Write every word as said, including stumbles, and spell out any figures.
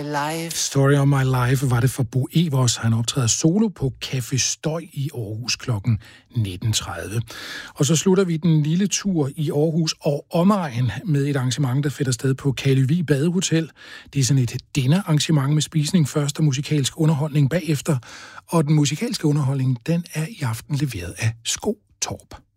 life. Story of my life var det for Bo Evers. Han optræder solo på Café Støj i Aarhus klokken nitten tredive. Og så slutter vi den lille tur i Aarhus og omegn med et arrangement, der finder sted på Kaløvig Badehotel. Det er sådan et dinnerarrangement med spisning først og musikalsk underholdning bagefter. Og den musikalske underholdning, den er i aften leveret af Sko Torp.